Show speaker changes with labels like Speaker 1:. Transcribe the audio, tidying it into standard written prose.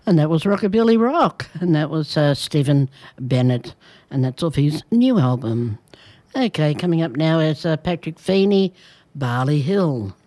Speaker 1: And that was Rockabilly Rock, and that was Stephen Bennett, and that's off his new album. Okay, coming up now is Patrick Feeney, Barley Hill.